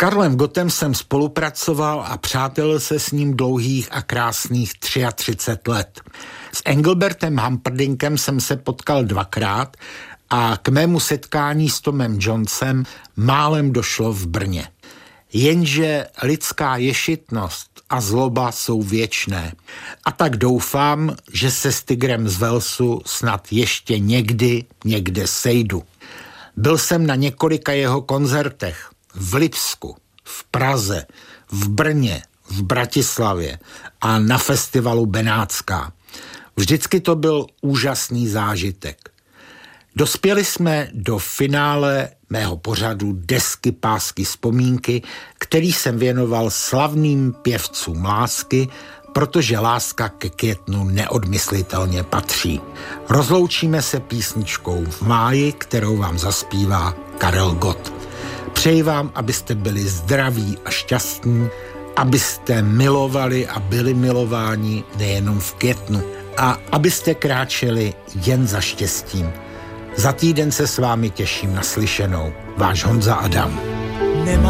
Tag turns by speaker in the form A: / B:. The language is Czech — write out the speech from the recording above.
A: Karlem Gottem jsem spolupracoval a přátelil se s ním dlouhých a krásných 33 let. S Engelbertem Humperdinkem jsem se potkal 2krát a k mému setkání s Tomem Jonesem málem došlo v Brně. Jenže lidská ješitnost a zloba jsou věčné. A tak doufám, že se s Tigrem z Walesu snad ještě někde sejdu. Byl jsem na několika jeho koncertech v Lipsku, v Praze, v Brně, v Bratislavě a na festivalu Benátská. Vždycky to byl úžasný zážitek. Dospěli jsme do finále mého pořadu Desky, pásky, vzpomínky, který jsem věnoval slavným pěvcům lásky, protože láska ke květnu neodmyslitelně patří. Rozloučíme se písničkou V máji, kterou vám zaspívá Karel Gott. Přeji vám, abyste byli zdraví a šťastní, abyste milovali a byli milováni nejenom v květnu a abyste kráčeli jen za štěstím. Za týden se s vámi těším na slyšenou. Váš Honza Adam.